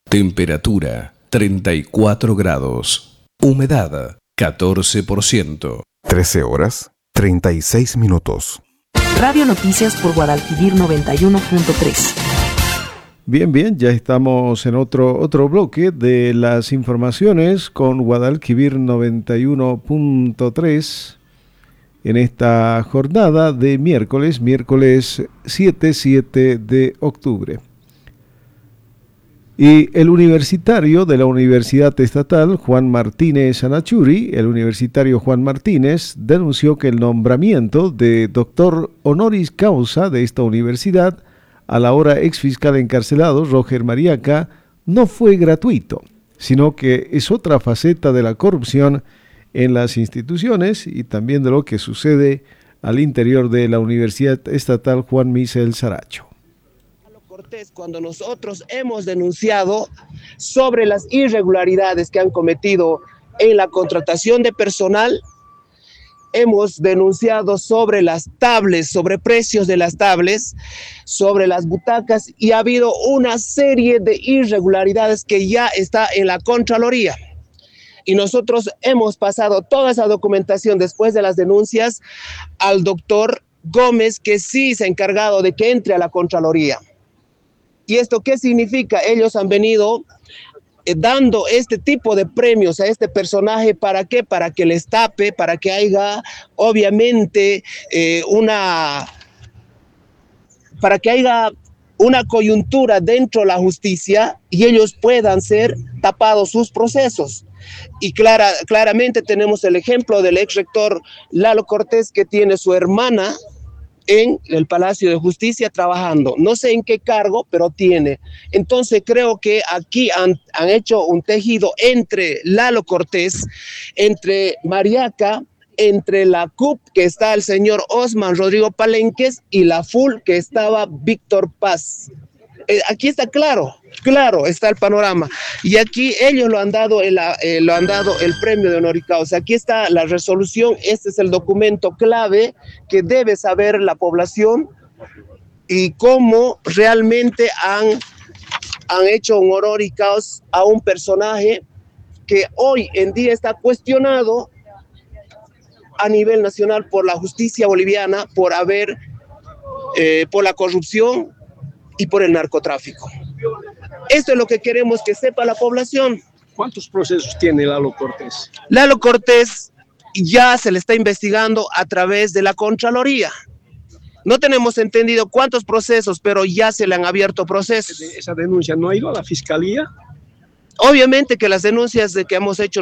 Temperatura 34 grados. Humedad 14%. 13 horas 36 minutos. Radio Noticias por Guadalquivir 91.3. Bien, ya estamos en otro bloque de las informaciones con Guadalquivir 91.3 en esta jornada de miércoles 7 de octubre. Y el universitario de la Universidad Estatal, Juan Martínez Anachuri, el universitario Juan Martínez, denunció que el nombramiento de doctor honoris causa de esta universidad a la ahora exfiscal encarcelado, Roger Mariaca, no fue gratuito, sino que es otra faceta de la corrupción en las instituciones y también de lo que sucede al interior de la Universidad Estatal Juan Misael Saracho. Cuando nosotros hemos denunciado sobre las irregularidades que han cometido en la contratación de personal, hemos denunciado sobre las tablets, sobre precios de las tablets, sobre las butacas, y ha habido una serie de irregularidades que ya está en la Contraloría. Y nosotros hemos pasado toda esa documentación después de las denuncias al doctor Gómez, que sí se ha encargado de que entre a la Contraloría. ¿Y esto qué significa? Ellos han venido dando este tipo de premios a este personaje. ¿Para qué? Para que les tape, para que haya obviamente una coyuntura dentro de la justicia y ellos puedan ser tapados sus procesos. Y claramente tenemos el ejemplo del ex rector Lalo Cortés, que tiene su hermana en el Palacio de Justicia trabajando. No sé en qué cargo, pero tiene. Entonces creo que aquí han hecho un tejido entre Lalo Cortés, entre Mariaca, entre la CUP, que está el señor Osman Rodrigo Palenques, y la FUL, que estaba Víctor Paz. Aquí está claro está el panorama. Y aquí ellos lo han dado el premio de honoris causa. Aquí está la resolución. Este es el documento clave que debe saber la población y cómo realmente han hecho un honoris causa a un personaje que hoy en día está cuestionado a nivel nacional por la justicia boliviana por la corrupción y por el narcotráfico. Esto es lo que queremos que sepa la población. ¿Cuántos procesos tiene Lalo Cortés? Lalo Cortés ya se le está investigando a través de la Contraloría. No tenemos entendido cuántos procesos, pero ya se le han abierto procesos. ¿Esa denuncia no ha ido a la Fiscalía? Obviamente que las denuncias que hemos hecho